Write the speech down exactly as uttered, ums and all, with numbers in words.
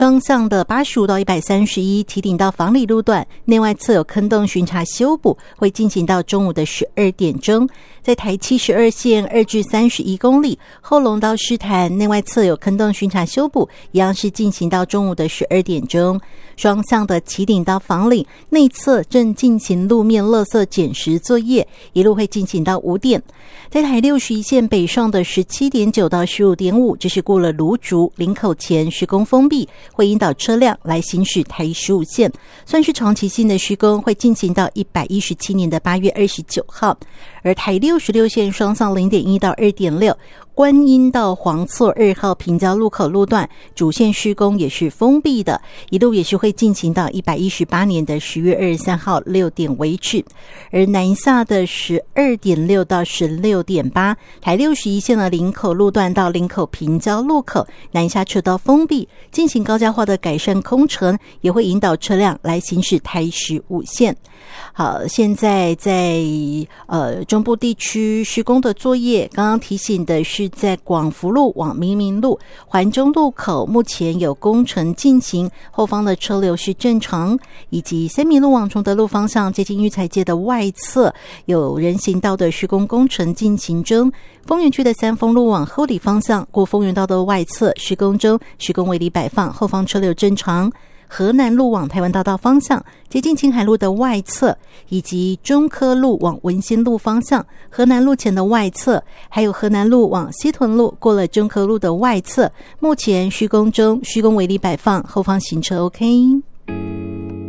双向的八十五到一百三十一堤顶到房里路段内外侧有坑洞巡查修补，会进行到中午的十二点钟。在台七十二线二至三十一公里后龙到狮潭内外侧有坑洞巡查修补，一样是进行到中午的十二点钟。双向的旗顶到房岭内侧正进行路面垃圾捡拾作业，一路会进行到五点。在台六十一线北上的十七点九到十五点五，这是过了芦竹林口前施工封闭，会引导车辆来行驶台十五线，算是长期性的施工，会进行到一百一十七年的八月二十九号。而台六十六线双向 零点一到二点六，观音到黄厝二号平交路口路段主线施工也是封闭的，一路也是会进行到一百一十八年的十月二十三号六点为止。而南下的十二点六到十六点八，台六十一线的林口路段到林口平交路口南下车道封闭，进行高架化的改善工程，也会引导车辆来行驶台十五线。好，现在在呃中部地区施工的作业，刚刚提醒的是在广福路往明明路环中路口目前有工程进行，后方的车流是正常，以及三民路往崇德路方向接近育才街的外侧有人行道的施工工程进行中。丰原区的三丰路往后里方向过丰原道的外侧施工中，施工围篱摆放，后方车流正常。河南路往台湾大道方向接近青海路的外侧，以及中科路往文心路方向河南路前的外侧，还有河南路往西屯路过了中科路的外侧，目前施工中，施工围篱摆放，后方行车 OK。